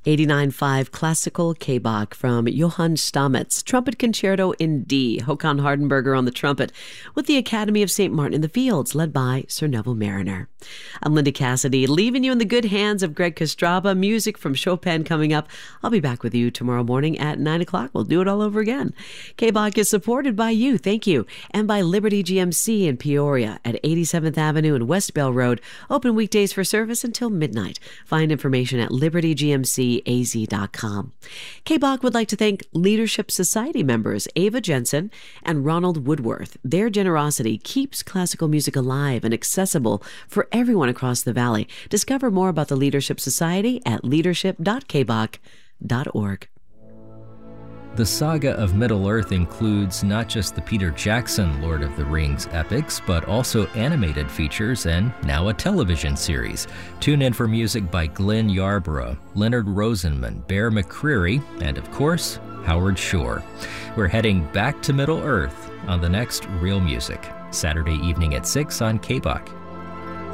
89.5 Classical K-Bach from Johann Stamitz, Trumpet Concerto in D, Håkan Hardenberger on the trumpet, with the Academy of St. Martin in the Fields, led by Sir Neville Mariner. I'm Linda Cassidy, leaving you in the good hands of Greg Kostraba. Music from Chopin coming up. I'll be back with you tomorrow morning at 9 o'clock. We'll do it all over again. K-Bach is supported by you, thank you, and by Liberty GMC in Peoria at 87th Avenue and West Bell Road, open weekdays for service until midnight. Find information at libertygmcaz.com. K-Bach would like to thank Leadership Society members Ava Jensen and Ronald Woodworth. Their generosity keeps classical music alive and accessible for everyone across the valley. Discover more about the Leadership Society at leadership.kbach.org. The saga of Middle-earth includes not just the Peter Jackson Lord of the Rings epics, but also animated features and now a television series. Tune in for music by Glenn Yarborough, Leonard Rosenman, Bear McCreary, and of course, Howard Shore. We're heading back to Middle-earth on the next Real Music, Saturday evening at 6 on K-Bach.